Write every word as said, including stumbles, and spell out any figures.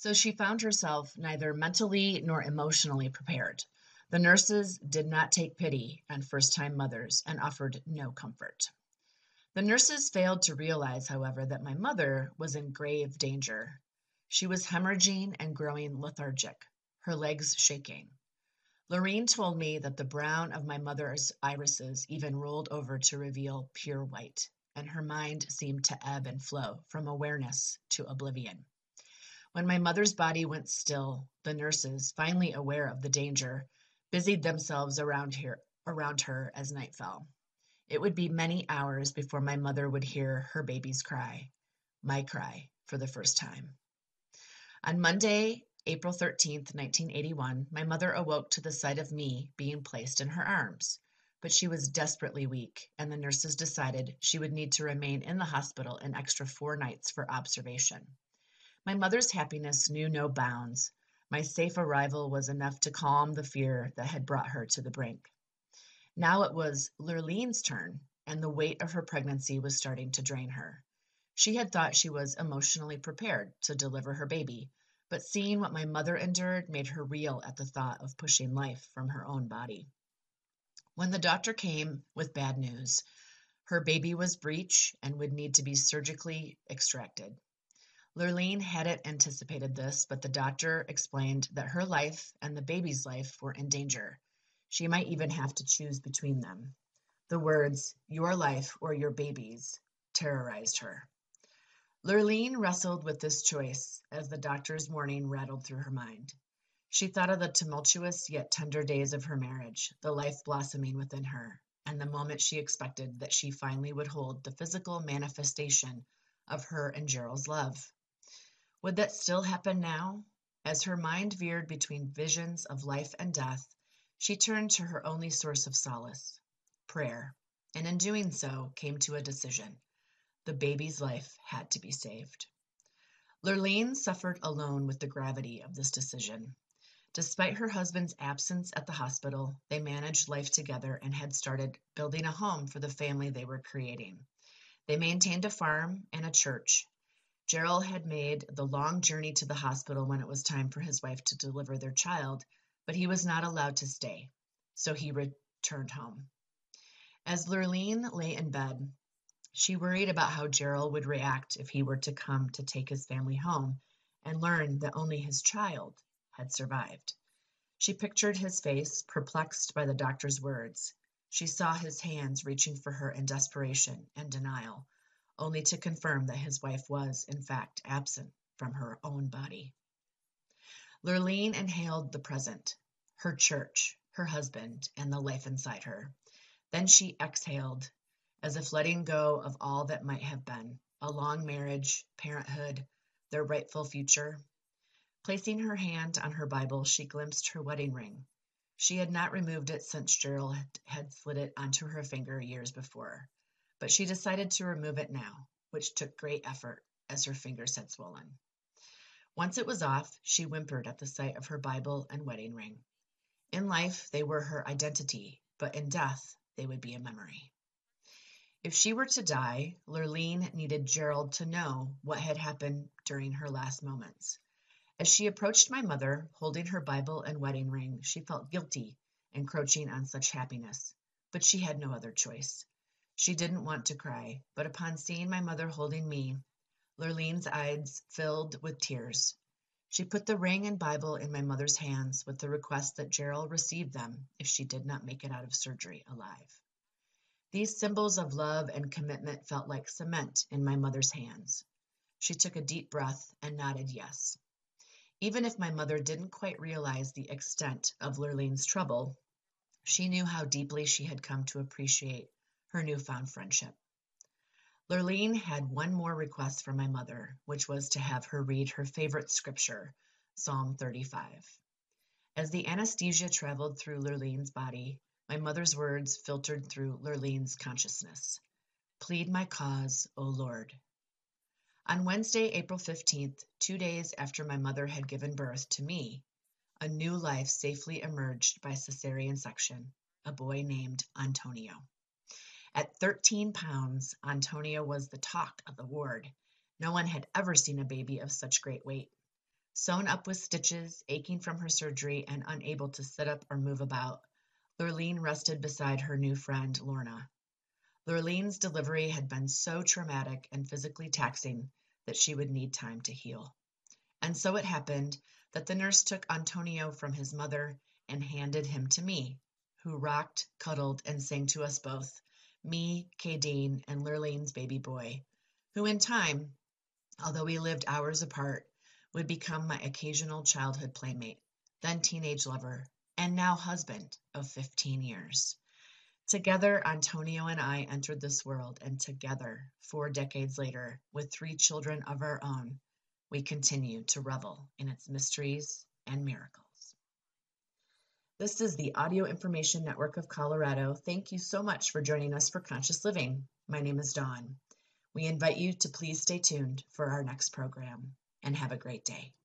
So she found herself neither mentally nor emotionally prepared. The nurses did not take pity on first time mothers and offered no comfort. The nurses failed to realize, however, that my mother was in grave danger. She was hemorrhaging and growing lethargic, her legs shaking. Lorene told me that the brown of my mother's irises even rolled over to reveal pure white, and her mind seemed to ebb and flow from awareness to oblivion. When my mother's body went still, the nurses, finally aware of the danger, busied themselves around her, around her as night fell. It would be many hours before my mother would hear her baby's cry, my cry, for the first time. On Monday, April thirteenth, nineteen eighty-one, my mother awoke to the sight of me being placed in her arms, but she was desperately weak, and the nurses decided she would need to remain in the hospital an extra four nights for observation. My mother's happiness knew no bounds. My safe arrival was enough to calm the fear that had brought her to the brink. Now it was Lurlene's turn, and the weight of her pregnancy was starting to drain her. She had thought she was emotionally prepared to deliver her baby, but seeing what my mother endured made her reel at the thought of pushing life from her own body. When the doctor came with bad news, her baby was breech and would need to be surgically extracted. Lurlene hadn't anticipated this, but the doctor explained that her life and the baby's life were in danger. She might even have to choose between them. The words, "your life or your baby's," terrorized her. Lurlene wrestled with this choice as the doctor's warning rattled through her mind. She thought of the tumultuous yet tender days of her marriage, the life blossoming within her, and the moment she expected that she finally would hold the physical manifestation of her and Gerald's love. Would that still happen now? As her mind veered between visions of life and death, she turned to her only source of solace, prayer, and in doing so came to a decision. The baby's life had to be saved. Lurlene suffered alone with the gravity of this decision. Despite her husband's absence at the hospital, they managed life together and had started building a home for the family they were creating. They maintained a farm and a church. Gerald had made the long journey to the hospital when it was time for his wife to deliver their child, but he was not allowed to stay, so he returned home. As Lurlene lay in bed, she worried about how Gerald would react if he were to come to take his family home and learn that only his child had survived. She pictured his face, perplexed by the doctor's words. She saw his hands reaching for her in desperation and denial, only to confirm that his wife was, in fact, absent from her own body. Lurlene inhaled the present, her church, her husband, and the life inside her. Then she exhaled, as if letting go of all that might have been, a long marriage, parenthood, their rightful future. Placing her hand on her Bible, she glimpsed her wedding ring. She had not removed it since Gerald had slid it onto her finger years before, but she decided to remove it now, which took great effort, as her fingers had swollen. Once it was off, she whimpered at the sight of her Bible and wedding ring. In life, they were her identity, but in death, they would be a memory. If she were to die, Lurlene needed Gerald to know what had happened during her last moments. As she approached my mother, holding her Bible and wedding ring, she felt guilty encroaching on such happiness, but she had no other choice. She didn't want to cry, but upon seeing my mother holding me, Lurlene's eyes filled with tears. She put the ring and Bible in my mother's hands with the request that Gerald receive them if she did not make it out of surgery alive. These symbols of love and commitment felt like cement in my mother's hands. She took a deep breath and nodded yes. Even if my mother didn't quite realize the extent of Lurlene's trouble, she knew how deeply she had come to appreciate her newfound friendship. Lurlene had one more request from my mother, which was to have her read her favorite scripture, Psalm thirty-five. As the anesthesia traveled through Lurlene's body, my mother's words filtered through Lurlene's consciousness. Plead my cause, O Lord. On Wednesday, April fifteenth, two days after my mother had given birth to me, a new life safely emerged by cesarean section, a boy named Antonio. At thirteen pounds, Antonio was the talk of the ward. No one had ever seen a baby of such great weight. Sewn up with stitches, aching from her surgery, and unable to sit up or move about, Lurleen rested beside her new friend, Lorna. Lurleen's delivery had been so traumatic and physically taxing that she would need time to heal. And so it happened that the nurse took Antonio from his mother and handed him to me, who rocked, cuddled, and sang to us both, me, Kadeen, and Lurleen's baby boy, who in time, although we lived hours apart, would become my occasional childhood playmate, then teenage lover, and now husband of fifteen years. Together, Antonio and I entered this world, and together, four decades later, with three children of our own, we continue to revel in its mysteries and miracles. This is the Audio Information Network of Colorado. Thank you so much for joining us for Conscious Living. My name is Dawn. We invite you to please stay tuned for our next program, and have a great day.